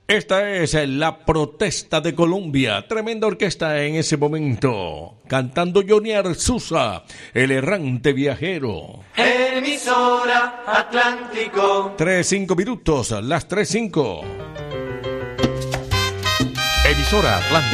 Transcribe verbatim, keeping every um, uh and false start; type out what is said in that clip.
Esta es la protesta de Colombia. Tremenda orquesta en ese momento. Cantando Johnny Arzuza, el errante viajero. Emisora Atlántico. Tres, cinco minutos, las tres, cinco. Emisora Atlántico.